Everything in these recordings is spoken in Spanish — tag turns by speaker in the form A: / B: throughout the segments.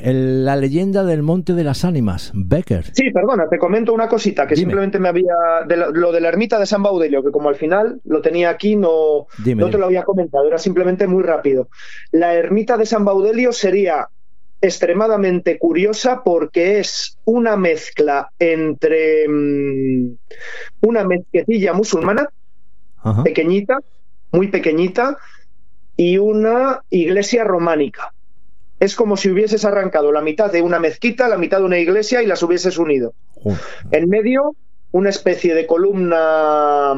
A: la leyenda del Monte de las Ánimas, Bécquer.
B: Sí, perdona, te comento una cosita que
A: Dime.
B: simplemente me había... lo de la ermita de San Baudelio, que como al final lo tenía aquí, no te lo había comentado, era simplemente muy rápido. La ermita de San Baudelio sería extremadamente curiosa porque es una mezcla entre una mezquitilla musulmana,
A: Ajá.
B: pequeñita, muy pequeñita, y una iglesia románica. Es como si hubieses arrancado la mitad de una mezquita, la mitad de una iglesia y las hubieses unido. En medio, una especie de columna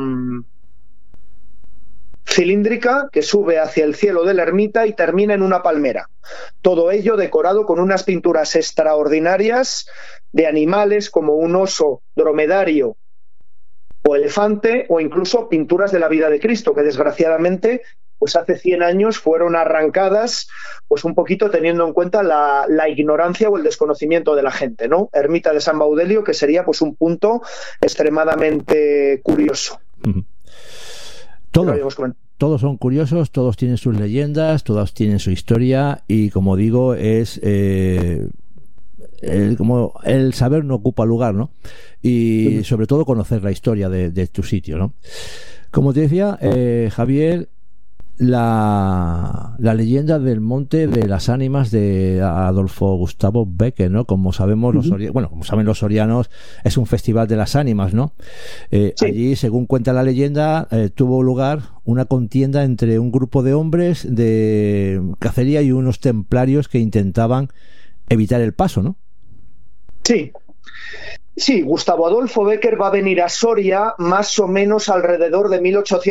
B: cilíndrica que sube hacia el cielo de la ermita y termina en una palmera. Todo ello decorado con unas pinturas extraordinarias de animales como un oso dromedario o elefante, o incluso pinturas de la vida de Cristo, que desgraciadamente pues hace 100 años fueron arrancadas, pues un poquito teniendo en cuenta la ignorancia o el desconocimiento de la gente, ¿no? Ermita de San Baudelio, que sería pues un punto extremadamente curioso.
A: Todos son curiosos, todos tienen sus leyendas, todos tienen su historia, y como digo, es como el saber no ocupa lugar, ¿no? Y sobre todo conocer la historia de tu sitio, ¿no? Como te decía, Javier, la leyenda del Monte de las Ánimas de Adolfo Gustavo Bécquer, ¿no? Como sabemos como saben los sorianos, es un festival de las ánimas, ¿no? Sí. Allí, según cuenta la leyenda, tuvo lugar una contienda entre un grupo de hombres de cacería y unos templarios que intentaban evitar el paso, ¿no?
B: Sí, Gustavo Adolfo Bécquer va a venir a Soria más o menos alrededor de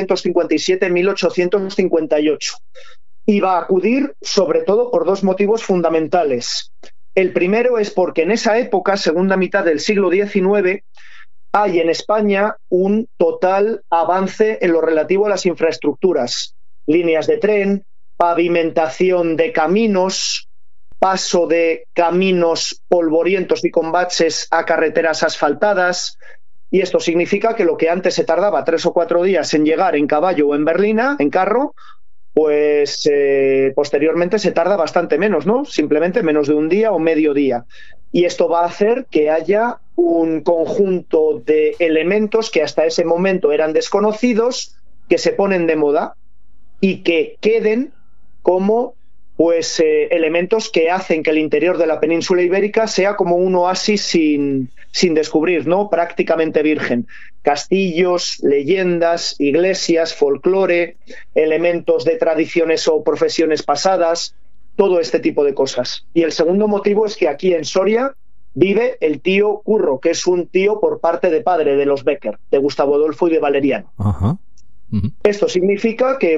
B: 1857-1858 y va a acudir sobre todo por dos motivos fundamentales. El primero es porque en esa época, segunda mitad del siglo XIX, hay en España un total avance en lo relativo a las infraestructuras, líneas de tren, pavimentación de caminos, paso de caminos polvorientos y con baches a carreteras asfaltadas, y esto significa que lo que antes se tardaba 3 o 4 días en llegar en caballo o en berlina, en carro, pues posteriormente se tarda bastante menos, ¿no? Simplemente menos de un día o medio día. Y esto va a hacer que haya un conjunto de elementos que hasta ese momento eran desconocidos, que se ponen de moda y que queden como elementos que hacen que el interior de la península ibérica sea como un oasis sin descubrir, ¿no? Prácticamente virgen. Castillos, leyendas, iglesias, folclore, elementos de tradiciones o profesiones pasadas, todo este tipo de cosas. Y el segundo motivo es que aquí en Soria vive el tío Curro, que es un tío por parte de padre de los Bécquer, de Gustavo Adolfo y de Valeriano.
A: Ajá.
B: Esto significa que,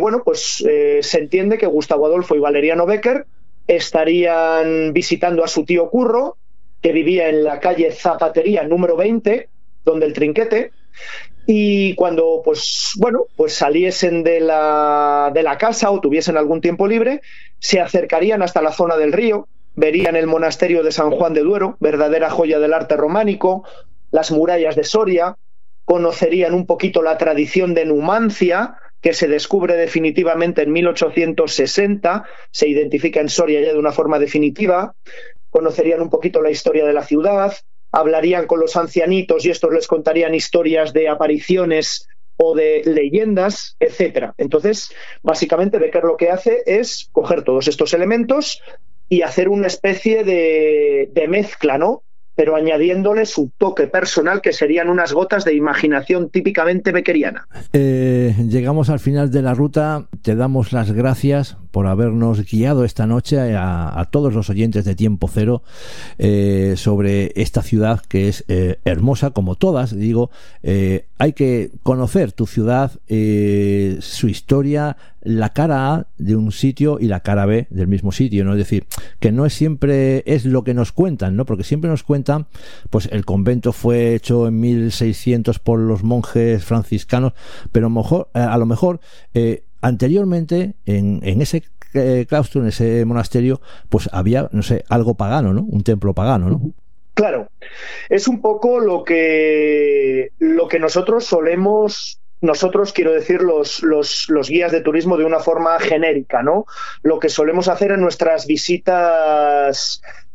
B: se entiende que Gustavo Adolfo y Valeriano Bécquer estarían visitando a su tío Curro, que vivía en la calle Zapatería número 20, donde el Trinquete, y cuando saliesen de la casa o tuviesen algún tiempo libre, se acercarían hasta la zona del río, verían el monasterio de San Juan de Duero, verdadera joya del arte románico, las murallas de Soria, conocerían un poquito la tradición de Numancia, que se descubre definitivamente en 1860, se identifica en Soria ya de una forma definitiva, conocerían un poquito la historia de la ciudad, hablarían con los ancianitos y estos les contarían historias de apariciones o de leyendas, etcétera. Entonces, básicamente, Bécquer lo que hace es coger todos estos elementos y hacer una especie de mezcla, ¿no? Pero añadiéndole su toque personal, que serían unas gotas de imaginación típicamente beckeriana.
A: Llegamos al final de la ruta. Te damos las gracias por habernos guiado esta noche a todos los oyentes de Tiempo Cero sobre esta ciudad que es hermosa, como todas, digo. Hay que conocer tu ciudad, su historia, la cara A de un sitio y la cara B del mismo sitio, ¿no? Es decir, que no siempre es lo que nos cuentan, ¿no? Porque siempre nos cuentan, pues el convento fue hecho en 1600 por los monjes franciscanos, pero a lo mejor anteriormente en ese claustro, en ese monasterio, pues había, no sé, algo pagano, ¿no? Un templo pagano, ¿no?
B: Claro, es un poco lo que nosotros quiero decir, los guías de turismo de una forma genérica, ¿no? Lo que solemos hacer en nuestras visitas